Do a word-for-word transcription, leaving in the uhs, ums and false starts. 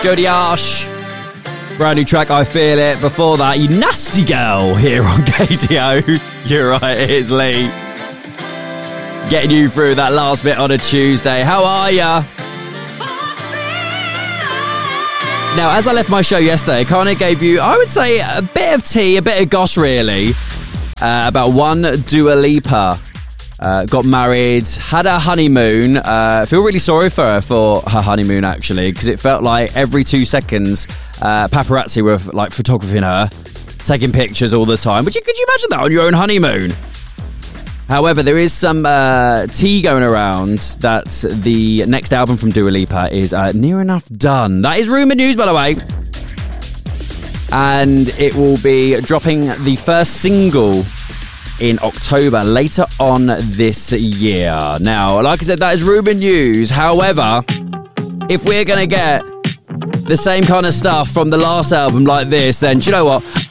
Jodie Arsh. Brand new track, I Feel It. Before that, You Nasty Girl here on K D O. You're right, it's Lee. Getting you through that last bit on a Tuesday. How are ya? Now, as I left my show yesterday, I kind of gave you, I would say, a bit of tea, a bit of goss, really, uh, about one Dua Lipa. Uh, got married, had a honeymoon. I uh, feel really sorry for her for her honeymoon, actually, because it felt like every two seconds, uh, paparazzi were like photographing her, taking pictures all the time. Would you, could you imagine that on your own honeymoon? However, there is some uh, tea going around that the next album from Dua Lipa is uh, near enough done. That is rumour news, by the way. And it will be dropping the first single in October, later on this year. Now, like I said, that is rumour news. However, if we're going to get the same kind of stuff from the last album like this, then do you know what?